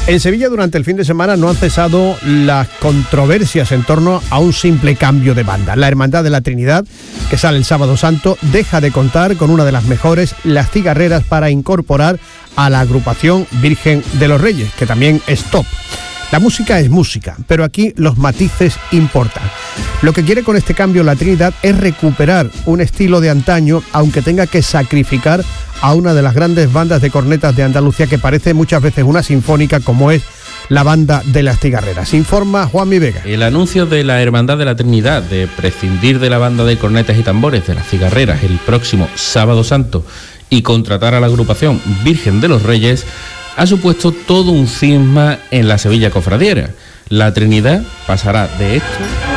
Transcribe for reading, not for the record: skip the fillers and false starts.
En Sevilla durante el fin de semana no han cesado las controversias en torno a un simple cambio de banda. La Hermandad de la Trinidad, que sale el Sábado Santo, deja de contar con una de las mejores, Las Cigarreras, para incorporar a la agrupación Virgen de los Reyes, que también es top. La música es música, pero aquí los matices importan. Lo que quiere con este cambio la Trinidad es recuperar un estilo de antaño, aunque tenga que sacrificar a una de las grandes bandas de cornetas de Andalucía, que parece muchas veces una sinfónica, como es la Banda de las Cigarreras. Informa Juanmi Vega. El anuncio de la Hermandad de la Trinidad de prescindir de la banda de cornetas y tambores de las Cigarreras el próximo Sábado Santo y contratar a la agrupación Virgen de los Reyes ha supuesto todo un cisma en la Sevilla cofradiera. La Trinidad pasará de esto